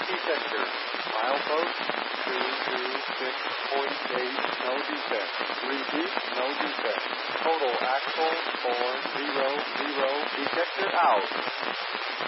detector. Milepost 226.8, no defect. Repeat, no defect. Total axle 400, detector out.